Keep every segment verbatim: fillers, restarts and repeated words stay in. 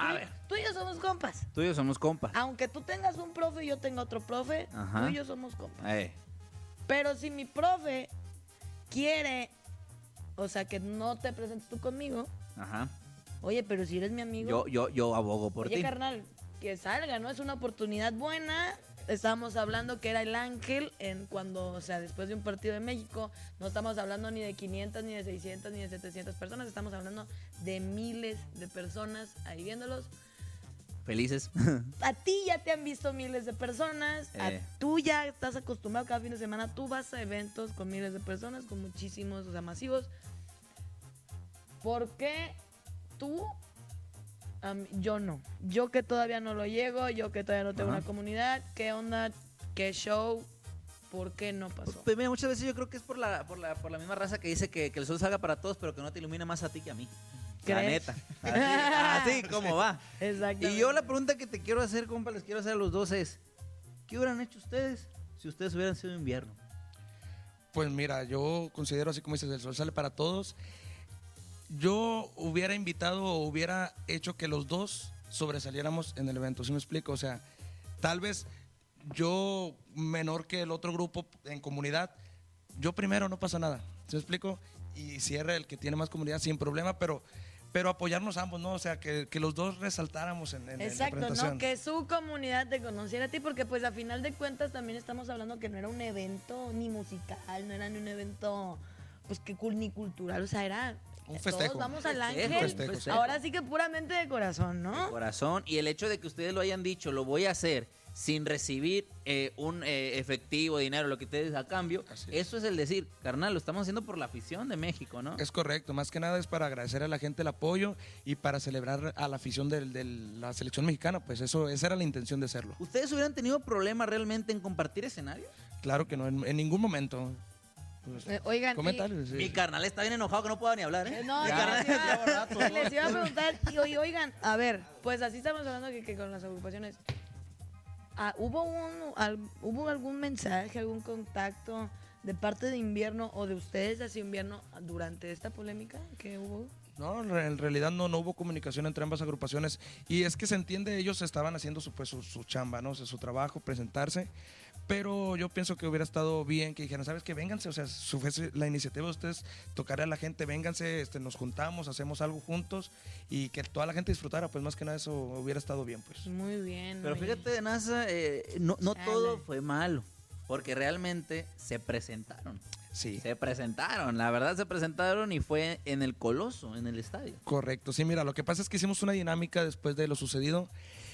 A ver. Tú y yo somos compas. Tú y yo somos compas. Aunque tú tengas un profe y yo tenga otro profe, Ajá. tú y yo somos compas. Eh. Pero si mi profe quiere, o sea, que no te presentes tú conmigo, Ajá. oye, pero si eres mi amigo, Yo, yo, yo abogo por oye, ti. carnal, que salga, ¿no? Es una oportunidad buena. Estábamos hablando que era el ángel en cuando, o sea, después de un partido de México, no estamos hablando ni de quinientas, ni de seiscientas, ni de setecientas personas, estamos hablando de miles de personas ahí viéndolos. Felices. A ti ya te han visto miles de personas, Eh. a tú ya estás acostumbrado cada fin de semana, tú vas a eventos con miles de personas, con muchísimos, o sea, masivos. ¿Por qué tú? Um, yo no. Yo que todavía no lo llego, yo que todavía no tengo Ajá. una comunidad. ¿Qué onda? ¿Qué show? ¿Por qué no pasó? Pues mira, muchas veces yo creo que es por la, por la, por la misma raza que dice que, que el sol salga para todos, pero que no te ilumine más a ti que a mí. La ¿Crees? neta. Así, así como va. Exactamente. Y yo la pregunta que te quiero hacer, compa, les quiero hacer a los dos es, ¿qué hubieran hecho ustedes si ustedes hubieran sido invierno? Pues mira, yo considero, así como dices, el sol sale para todos. Yo hubiera invitado o hubiera hecho que los dos sobresaliéramos en el evento, ¿sí me explico? O sea, tal vez yo menor que el otro grupo en comunidad, yo primero, no pasa nada, ¿sí me explico? Y cierre el que tiene más comunidad sin problema, pero, pero apoyarnos ambos, ¿no? O sea, que, que los dos resaltáramos en, en, en la Exacto, presentación. ¿no? Que su comunidad te conociera a ti, porque pues a final de cuentas también estamos hablando que no era un evento ni musical, no era ni un evento pues que cul- ni cultural, o sea, era Un festejo. todos vamos al Festejo, ángel, festejo, sí. ahora sí que puramente de corazón, ¿no? De corazón. Y el hecho de que ustedes lo hayan dicho, lo voy a hacer sin recibir eh, un eh, efectivo, dinero, lo que ustedes a cambio, Así es. eso es el decir, carnal, lo estamos haciendo por la afición de México, ¿no? Es correcto, más que nada es para agradecer a la gente el apoyo y para celebrar a la afición de la selección mexicana, pues eso, esa era la intención de hacerlo. ¿Ustedes hubieran tenido problema realmente en compartir escenario? Claro que no, en, en ningún momento. Pues, Eh, oigan, comentarios, sí. Mi carnal está bien enojado que no pueda ni hablar, ¿eh? Eh, No, Mi ya carnal les iba, está borracho. y les iba a preguntar, y, oye, oigan, a ver, pues así estamos hablando que, que con las agrupaciones, ah, ¿hubo, un, al- ¿hubo algún mensaje, algún contacto de parte de Invierno o de ustedes hacia Invierno durante esta polémica que hubo? No, en re- en realidad no, no hubo comunicación entre ambas agrupaciones y es que se entiende, ellos estaban haciendo su, pues, su, su chamba, ¿no? O sea, su trabajo, presentarse, pero yo pienso que hubiera estado bien que dijeran, ¿sabes qué? Vénganse, o sea, si fuese la iniciativa de ustedes, tocaré a la gente, vénganse, este, nos juntamos, hacemos algo juntos y que toda la gente disfrutara, pues más que nada eso hubiera estado bien, pues. Muy bien. Pero oye. fíjate, NASA, eh, no, no Chale. todo fue malo, porque realmente se presentaron. Sí. Se presentaron, la verdad se presentaron y fue en el Coloso, en el estadio. Correcto, sí, mira, lo que pasa es que hicimos una dinámica después de lo sucedido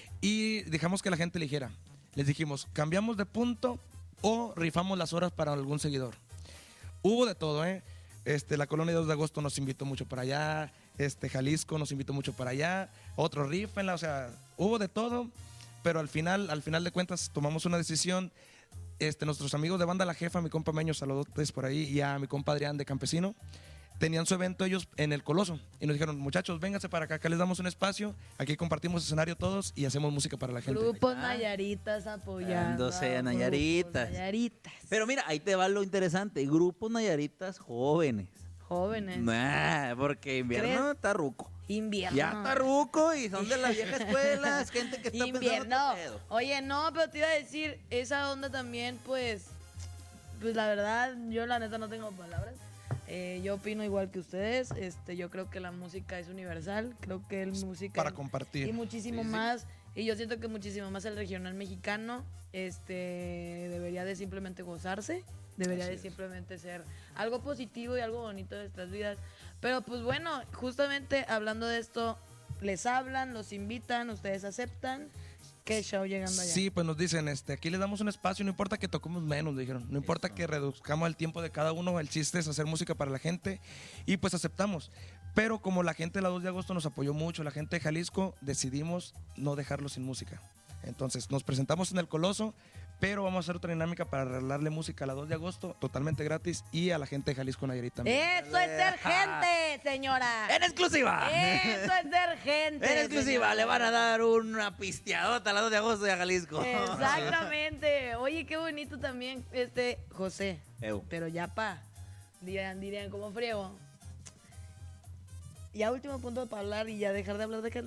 y dejamos que la gente eligiera. Les dijimos, cambiamos de punto o rifamos las horas para algún seguidor. Hubo de todo, ¿eh? Este, la colonia dos de agosto nos invitó mucho para allá, este, Jalisco nos invitó mucho para allá, otro rifenla, o sea, hubo de todo, pero al final, al final de cuentas tomamos una decisión. Este, nuestros amigos de Banda La Jefa, mi compa Meño, saludotes por ahí, y a mi compa Adrián de Campesino, tenían su evento ellos en el Coloso y nos dijeron, muchachos, vénganse para acá, acá les damos un espacio, aquí compartimos escenario todos y hacemos música para la gente. Grupos Ah. Nayaritas apoyando. Dándose a grupos Nayaritas. Nayaritas. Pero mira, ahí te va lo interesante, grupos nayaritas jóvenes. Jóvenes. Nah, porque invierno ¿Crees? está ruco. Invierno. Ya está ruco y son de la vieja escuela, es gente que está Invierno. pensando qué pedo. Oye, no, pero te iba a decir, esa onda también, pues, pues la verdad, yo la neta no tengo palabras. Eh, yo opino igual que ustedes. Este, yo creo que la música es universal. Creo que el música Para y compartir. muchísimo Sí, sí. más. Y yo siento que muchísimo más el regional mexicano, este, debería de simplemente gozarse. Debería Así de es. simplemente ser algo positivo y algo bonito de nuestras vidas. Pero pues bueno, justamente hablando de esto, les hablan, los invitan, ustedes aceptan. ¿Qué show llegando allá? Sí, pues nos dicen, este, aquí les damos un espacio, no importa que toquemos menos, dijeron, no importa que reduzcamos el tiempo de cada uno, el chiste es hacer música para la gente y pues aceptamos. Pero como la gente de la dos de agosto nos apoyó mucho, la gente de Jalisco, decidimos no dejarlo sin música. Entonces nos presentamos en el Coloso, pero vamos a hacer otra dinámica para regalarle música a la dos de agosto, totalmente gratis, y a la gente de Jalisco Nayarit también. Eso es ser gente, señora. ¡En exclusiva! Eso es ser gente. En exclusiva, señora. le van a dar una pisteadota a la dos de agosto de Jalisco. Exactamente. Oye, qué bonito también, este, José. Eu. Pero ya pa, dirían, dirían como friego. Ya último punto para hablar y ya dejar de hablar de que